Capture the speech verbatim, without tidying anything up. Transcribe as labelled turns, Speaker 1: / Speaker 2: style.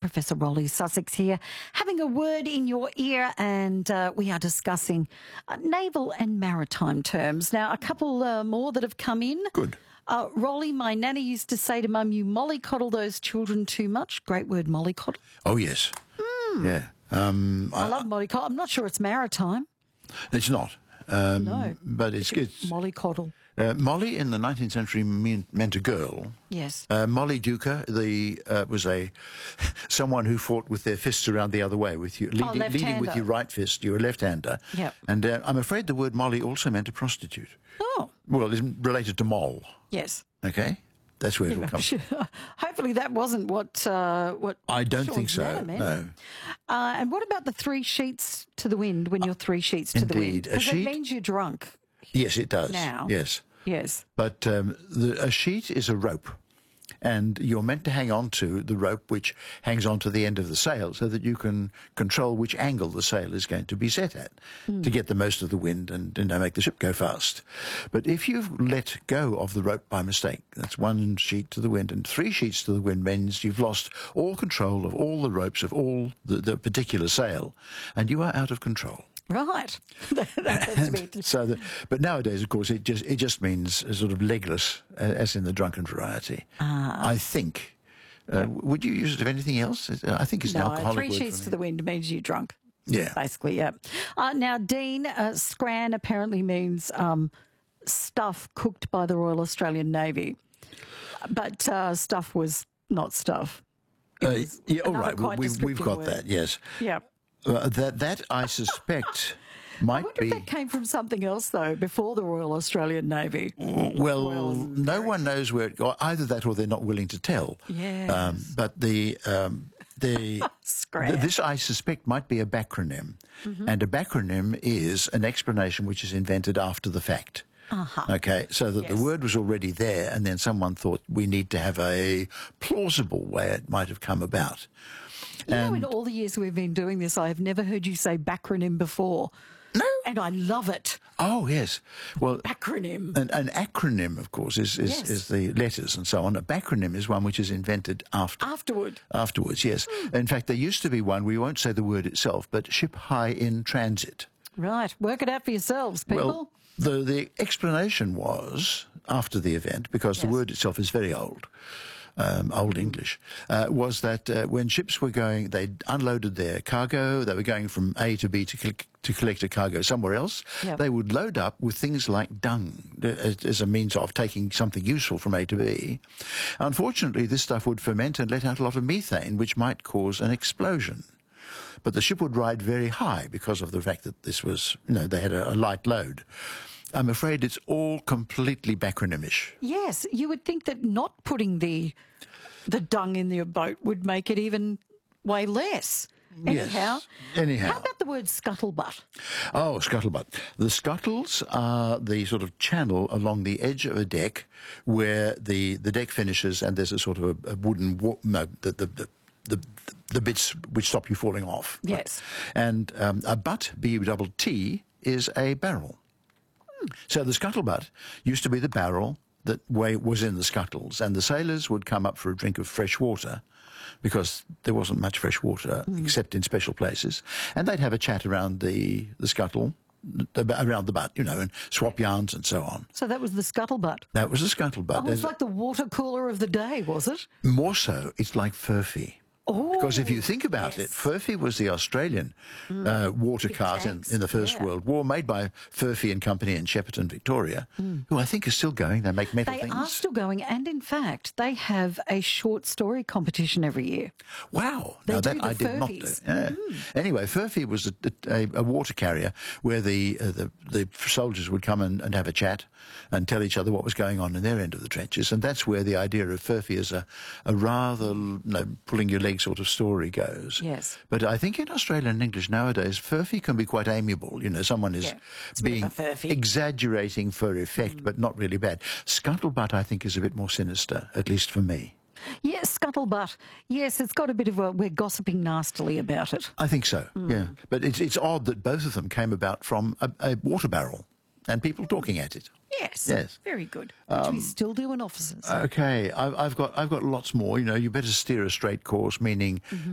Speaker 1: Professor Rolly Sussex here, having a word in your ear, and uh, we are discussing uh, naval and maritime terms. Now, a couple uh, more that have come in.
Speaker 2: Good.
Speaker 1: Uh, Rolly, my nanny used to say to Mum, you mollycoddle those children too much. Great word, mollycoddle.
Speaker 2: Oh, yes.
Speaker 1: Mm.
Speaker 2: Yeah. Um,
Speaker 1: I, I love mollycoddle. I'm not sure it's maritime.
Speaker 2: It's not. Um,
Speaker 1: No.
Speaker 2: But it's... it's
Speaker 1: Mollycoddle.
Speaker 2: Uh, Molly in the nineteenth century mean, meant a girl.
Speaker 1: Yes.
Speaker 2: Uh, Molly Duker the, uh, was a someone who fought with their fists around the other way, with you leading, leading with your right fist. You're a left-hander.
Speaker 1: Yep.
Speaker 2: And uh, I'm afraid the word Molly also meant a prostitute.
Speaker 1: Oh.
Speaker 2: Well, it's related to moll.
Speaker 1: Yes.
Speaker 2: Okay? That's where it will come from.
Speaker 1: Hopefully that wasn't what... Uh, what
Speaker 2: I don't
Speaker 1: Sean's
Speaker 2: think so,
Speaker 1: nana meant.
Speaker 2: no.
Speaker 1: Uh, and what about the three sheets to the wind when you're three sheets to the wind?
Speaker 2: Indeed. A
Speaker 1: Because it
Speaker 2: sheet-
Speaker 1: means you're drunk.
Speaker 2: Yes, it does.
Speaker 1: Now.
Speaker 2: Yes.
Speaker 1: Yes.
Speaker 2: But um, the, a sheet is a rope, and you're meant to hang on to the rope which hangs onto the end of the sail so that you can control which angle the sail is going to be set at
Speaker 1: Mm.
Speaker 2: to get the most of the wind and, and make the ship go fast. But if you've let go of the rope by mistake, that's one sheet to the wind, and three sheets to the wind means you've lost all control of all the ropes of all the, the particular sail, and you are out of control.
Speaker 1: Right. That's me.
Speaker 2: So, the, but nowadays, of course, it just it just means a sort of legless, uh, as in the drunken variety.
Speaker 1: Ah.
Speaker 2: I think. Uh, would you use it of anything else? I think it's an
Speaker 1: No,
Speaker 2: alcoholic
Speaker 1: three
Speaker 2: word
Speaker 1: sheets
Speaker 2: for
Speaker 1: to
Speaker 2: me.
Speaker 1: the wind means you're drunk.
Speaker 2: Yeah.
Speaker 1: Basically, yeah. Uh, now, Dean, uh, scran apparently means um, stuff cooked by the Royal Australian Navy. But uh, stuff was not stuff. It
Speaker 2: Uh,
Speaker 1: was
Speaker 2: yeah, all
Speaker 1: another
Speaker 2: right.
Speaker 1: quite
Speaker 2: We've, we've
Speaker 1: descriptive
Speaker 2: got
Speaker 1: word.
Speaker 2: that. Yes.
Speaker 1: Yeah.
Speaker 2: Uh, that that I suspect
Speaker 1: I
Speaker 2: might
Speaker 1: wonder
Speaker 2: be.
Speaker 1: if that came from something else, though, before the Royal Australian Navy.
Speaker 2: Well,
Speaker 1: Well,
Speaker 2: no one knows where it got. Either that, or they're not willing to tell.
Speaker 1: Yes.
Speaker 2: Um, but the um, the
Speaker 1: Scran.
Speaker 2: th- this I suspect might be a backronym,
Speaker 1: Mm-hmm.
Speaker 2: and a backronym is an explanation which is invented after the fact.
Speaker 1: Uh-huh.
Speaker 2: Okay, so that
Speaker 1: Yes.
Speaker 2: the word was already there, and then someone thought we need to have a plausible way it might have come about.
Speaker 1: You know,
Speaker 2: And-
Speaker 1: in all the years we've been doing this, I have never heard you say backronym before.
Speaker 2: No.
Speaker 1: And I love it.
Speaker 2: Oh yes, well.
Speaker 1: Backronym.
Speaker 2: An, an acronym, of course, is, is,
Speaker 1: Yes.
Speaker 2: is the letters and so on. A backronym is one which is invented after.
Speaker 1: Afterward.
Speaker 2: Afterwards, yes. In fact, there used to be one, we won't say the word itself, but ship high in transit.
Speaker 1: Right. Work it out for yourselves, people.
Speaker 2: Well, the, the explanation was, after the event, because the
Speaker 1: Yes.
Speaker 2: word itself is very old, um, Old English, uh, was that uh, when ships were going, they unloaded their cargo, they were going from A to B to, cl- to collect a cargo somewhere else,
Speaker 1: Yep.
Speaker 2: they would load up with things like dung uh, as, as a means of taking something useful from A to B. Unfortunately, this stuff would ferment and let out a lot of methane, which might cause an explosion. But the ship would ride very high because of the fact that this was, you know, they had a, a light load. I'm afraid it's all completely backronymish.
Speaker 1: Yes, you would think that not putting the the dung in your boat would make it even way less.
Speaker 2: Yes.
Speaker 1: Anyhow,
Speaker 2: Anyhow.
Speaker 1: how about the word scuttlebutt?
Speaker 2: Oh, scuttlebutt. The scuttles are the sort of channel along the edge of a deck where the, the deck finishes and there's a sort of a, a wooden, wa- no, the, the, the, the, the bits which stop you falling off.
Speaker 1: Yes.
Speaker 2: And um, a butt, B U double T, is a barrel. So the scuttlebutt used to be the barrel that way was in the scuttles, and the sailors would come up for a drink of fresh water because there wasn't much fresh water except in special places, and they'd have a chat around the, the scuttle, the, around the butt, you know, and swap yarns and so on.
Speaker 1: So that was the scuttlebutt.
Speaker 2: That was the scuttlebutt.
Speaker 1: Oh, it was like the water cooler of the day, was it?
Speaker 2: More so, it's like Furphy.
Speaker 1: Oh,
Speaker 2: Because if you think about it,
Speaker 1: yes.
Speaker 2: Furphy was the Australian uh, water cart in,
Speaker 1: tanks,
Speaker 2: in the First
Speaker 1: yeah.
Speaker 2: World War, made by Furphy and Company in Shepparton, Victoria, who I think is still going. They make metal
Speaker 1: They
Speaker 2: things.
Speaker 1: are still going, and in fact, they have a short story competition every year.
Speaker 2: Wow.
Speaker 1: They
Speaker 2: now
Speaker 1: do
Speaker 2: that
Speaker 1: the
Speaker 2: I did not do.
Speaker 1: Furfies.
Speaker 2: Yeah. Anyway, Furphy was a, a, a water carrier where the, uh, the the soldiers would come and, and have a chat and tell each other what was going on in their end of the trenches. And that's where the idea of Furphy as a, a rather, you know, pulling your leg sort of story goes.
Speaker 1: Yes.
Speaker 2: But I think in Australian and English nowadays, Furphy can be quite amiable. You know, someone is
Speaker 1: Yeah, it's a bit
Speaker 2: being
Speaker 1: of a Furphy.
Speaker 2: exaggerating for effect, but not really bad. Scuttlebutt, I think, is a bit more sinister, at least for me.
Speaker 1: Yes, scuttlebutt. Yes, it's got a bit of a, we're gossiping nastily about it.
Speaker 2: I think so,
Speaker 1: Hmm.
Speaker 2: yeah. But it's it's odd that both of them came about from a, a water barrel and people talking at it.
Speaker 1: Yes.
Speaker 2: Yes.
Speaker 1: Very good. Which we still do in offices.
Speaker 2: Okay, I've, I've got I've got lots more. You know, you better steer a straight course, meaning